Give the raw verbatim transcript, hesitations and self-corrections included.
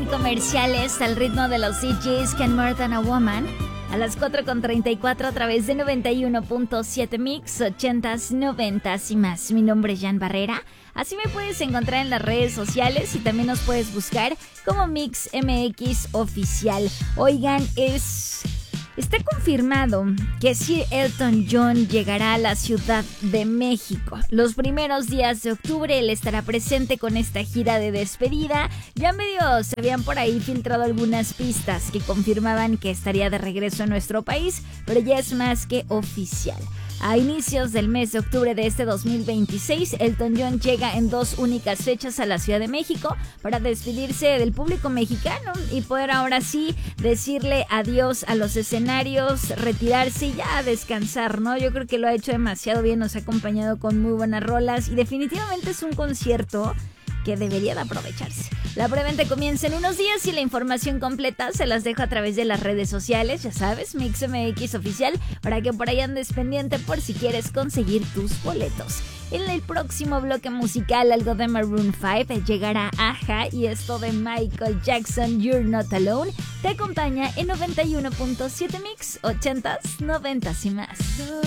comerciales al ritmo de los C Gs Can More Than a Woman. A las cuatro con treinta y cuatro a través de noventa y uno punto siete Mix, ochentas, noventas y más. Mi nombre es Jan Barrera. Así me puedes encontrar en las redes sociales y también nos puedes buscar como Mix M X Oficial. Oigan, es... Está confirmado que Sir Elton John llegará a la Ciudad de México. Los primeros días de octubre él estará presente con esta gira de despedida. Ya medio se habían por ahí filtrado algunas pistas que confirmaban que estaría de regreso en nuestro país, pero ya es más que oficial. A inicios del mes de octubre de este dos mil veintiséis, Elton John llega en dos únicas fechas a la Ciudad de México para despedirse del público mexicano y poder ahora sí decirle adiós a los escenarios, retirarse y ya descansar, ¿no? Yo creo que lo ha hecho demasiado bien, nos ha acompañado con muy buenas rolas y definitivamente es un concierto que debería de aprovecharse. La preventa comienza en unos días y la información completa se las dejo a través de las redes sociales, ya sabes, Mix M X Oficial, para que por ahí andes pendiente por si quieres conseguir tus boletos. En el próximo bloque musical, algo de Maroon cinco, llegará Aja y esto de Michael Jackson, You're Not Alone, te acompaña en noventa y uno punto siete Mix, ochentas, noventas y más.